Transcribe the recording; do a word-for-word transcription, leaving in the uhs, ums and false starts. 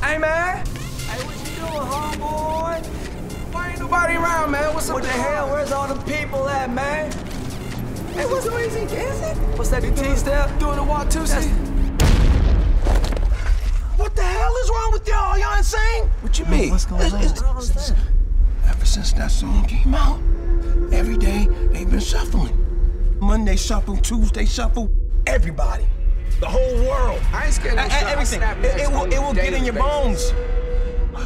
Hey, man. Hey, what you doing, homeboy? Why ain't nobody around, man? What's up? What the hell? Where's all the people at, man? Hey, what's the reason dancing? What's that, the T-step? Doing the walk two C? What the hell is wrong with y'all? Y'all insane? What you mean? What's going on? It's, it's, it's, ever since that song came out, every day they've been shuffling. Monday shuffle, Tuesday shuffle, everybody. The whole world. I ain't scared of no everything. It, it will, it will get in your bones.